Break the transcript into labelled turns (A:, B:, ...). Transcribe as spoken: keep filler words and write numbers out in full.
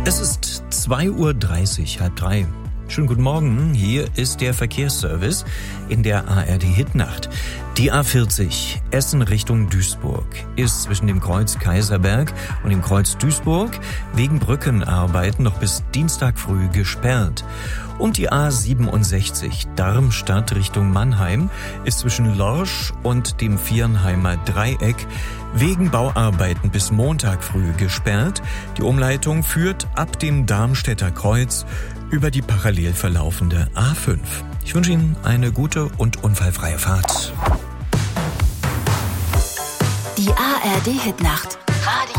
A: Es ist zwei Uhr dreißig, halb drei. Schönen guten Morgen, hier ist der Verkehrsservice in der A R D-Hitnacht. Die A vierzig, Essen Richtung Duisburg, ist zwischen dem Kreuz Kaiserberg und dem Kreuz Duisburg wegen Brückenarbeiten noch bis Dienstag früh gesperrt. Und die A siebenundsechzig, Darmstadt Richtung Mannheim, ist zwischen Lorsch und dem Viernheimer Dreieck wegen Bauarbeiten bis Montag früh gesperrt. Die Umleitung führt ab dem Darmstädter Kreuz über die parallel verlaufende A fünf. Ich wünsche Ihnen eine gute und unfallfreie Fahrt.
B: Die A R D-Hitnacht. Radio